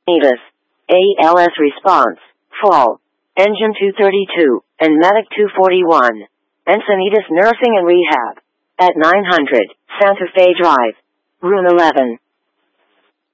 Avis, ALS response, fall, engine 232, and medic 241. Encinitas Nursing and Rehab, at 900 Santa Fe Drive, room 11.